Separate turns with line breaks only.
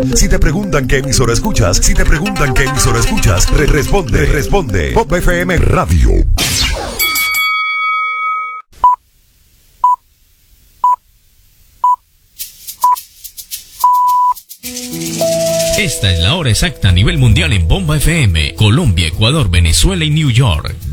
Si te preguntan qué emisora escuchas, responde. Pop FM Radio.
Esta es la hora exacta a nivel mundial en Bomba FM, Colombia, Ecuador, Venezuela y New York.